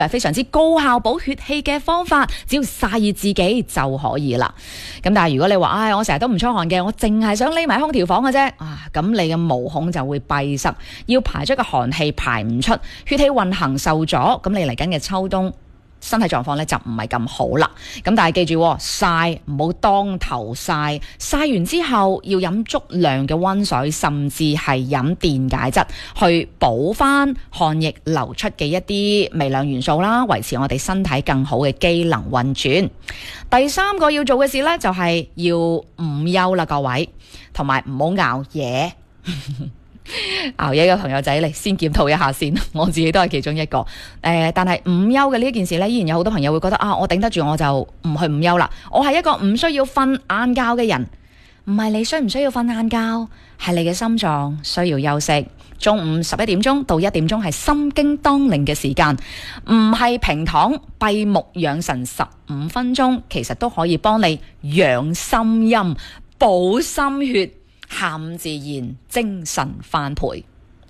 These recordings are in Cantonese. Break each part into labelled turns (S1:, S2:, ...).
S1: 非常之高效補血氣嘅方法，只要曬熱自己就可以啦。咁但係如果你話，我成日都唔出汗嘅，我淨係想匿埋空調房嘅啫，咁你嘅毛孔就會閉塞，要排出個汗氣排唔出，血氣運行受阻，咁你嚟緊嘅秋冬身體狀況咧就唔係咁好啦。咁但係記住曬唔好當頭曬，曬完之後要飲足量嘅溫水，甚至係飲電解質去補翻汗液流出嘅一啲微量元素啦，維持我哋身體更好嘅機能運轉。第三個要做嘅事咧就係要午休啦，各位，同埋唔好熬夜。熬夜嘅朋友仔嚟先檢討一下先，我自己都係其中一個。但係午休嘅呢件事呢，依然有好多朋友會覺得我頂得住，我就唔去午休啦。我係一個唔需要瞓晏覺嘅人，唔係你需唔需要瞓晏覺，係你嘅心臟需要休息。中午11點鐘到1點鐘係心經當令嘅時間，唔係平躺閉目養神15分鐘，其實都可以幫你養心陰、補心血。喊自然，精神翻倍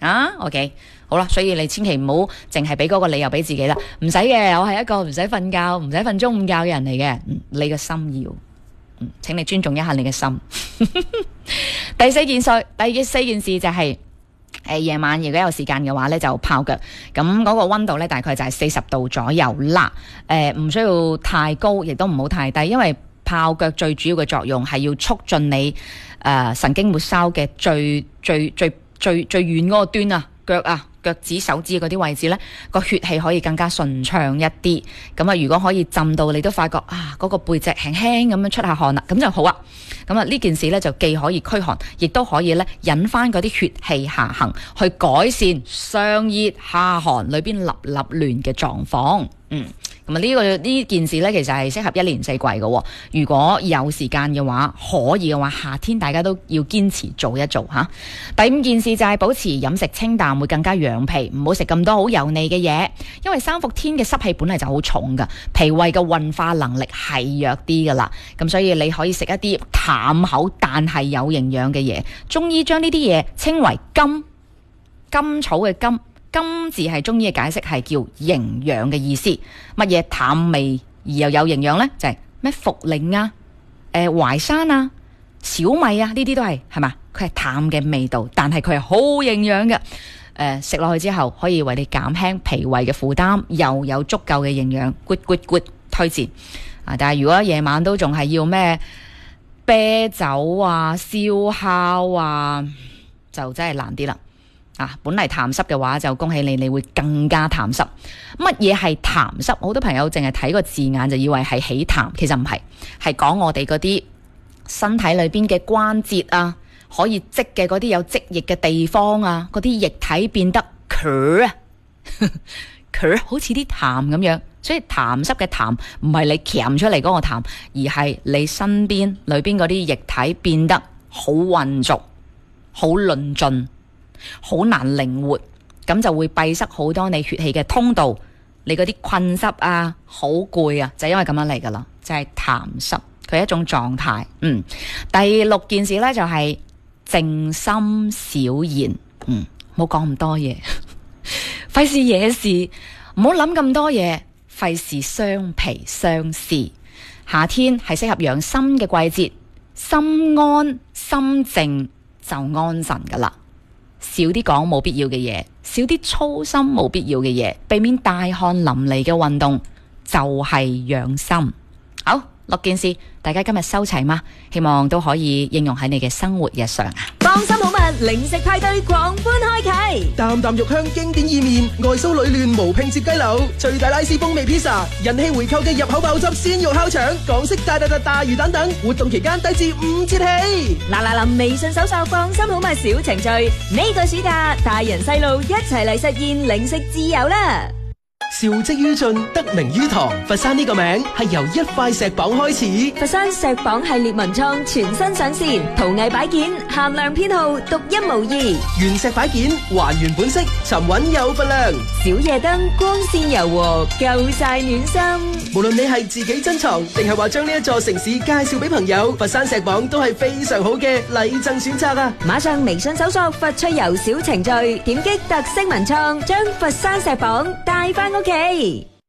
S1: OK， 好啦，所以你千祈唔好淨係俾嗰個理由俾自己啦，唔使嘅，我係一個唔使瞓覺、唔使瞓中午覺嘅人嚟嘅。你個心要，請你尊重一下你嘅心。第四件事就係夜晚如果有時間嘅話咧，就泡腳。咁嗰個溫度咧大概就係40度左右啦。唔需要太高，亦都唔好太低，因為泡腳最主要嘅作用係要促進你神經末梢嘅最遠嗰個端腳趾、手指嗰啲位置呢，個血氣可以更加順暢一啲。咁如果可以浸到你都發覺嗰個背脊輕輕咁樣出下汗啦，咁就好啊。咁呢件事呢，就既可以驅寒，亦都可以呢引翻嗰啲血氣下行，去改善上熱下寒裏邊立亂嘅狀況。咁呢件事呢，其實係適合一年四季嘅。如果有時間嘅話，可以嘅話，夏天大家都要堅持做一做吓。第五件事就係保持飲食清淡，會更加養脾，唔好食咁多好油膩嘅嘢。因為三伏天嘅濕氣本嚟就好重噶，脾胃嘅運化能力係弱啲噶啦。咁所以你可以食一啲淡口但係有營養嘅嘢。中醫將呢啲嘢稱為甘草嘅甘字係中醫嘅解釋，係叫營養嘅意思。乜嘢淡味而又有營養呢？就係咩茯苓淮山小米呢啲都係嘛？佢係淡嘅味道，但係佢係好營養嘅。食落去之後可以為你減輕脾胃嘅負擔，又有足夠嘅營養，good 推薦。但係如果夜晚都仲係要咩啤酒燒烤就真係難啲啦。本嚟痰濕嘅話，就恭喜你會更加痰濕。乜嘢係痰濕？好多朋友淨係睇個字眼就以為係起痰，其實唔係，係講我哋嗰啲身體裏邊嘅關節可以積嘅嗰啲有積液嘅地方嗰啲液體變得咳好似啲痰咁樣。所以痰濕嘅痰唔係你鉗出嚟嗰個痰，而係你身邊裏邊嗰啲液體變得好渾濁、好論盡、好難靈活，咁就會閉塞好多你血氣嘅通道，你嗰啲困濕好攰就因為咁樣嚟噶啦，就係痰濕，佢係一種狀態。第六件事呢，就係靜心少言，唔好講咁多嘢，費事惹事，唔好諗咁多嘢，費事傷脾傷事。夏天係適合養心嘅季節，心安心靜就安神噶啦。少啲講冇必要嘅嘢，少啲操心冇必要嘅嘢，避免大汗淋漓嘅運動，就係養心。好，6件事，大家今日收齊嗎？希望都可以應用喺你嘅生活日常。
S2: 放心好物，零食派對狂歡開啟，
S3: 淡淡肉香經典意麵，外酥裏嫩無拼接雞柳，最大拉絲風味披薩，人氣回購嘅入口爆汁鮮肉烤腸，港式大魚蛋等，活動期間低至5折起。
S2: 嗱，微信搜索放心好物小程序，呢個暑假大人細路一齊嚟實現零食自由啦！
S3: 兆績於進，得名於堂。佛山呢個名係由一塊石榜開始。
S2: 佛山石榜系列文創全新上線，陶藝擺件限量編號，獨一無二。
S3: 原石擺件還原本色，沉穩有份量。
S2: 小夜燈光線柔和，夠晒暖心。
S3: 無論你係自己珍藏，定係話將呢一座城市介紹俾朋友，佛山石榜都係非常好嘅禮贈選擇啊！
S2: 馬上微信搜索佛趣遊小程序，點擊特色文創，將佛山石榜帶翻屋企。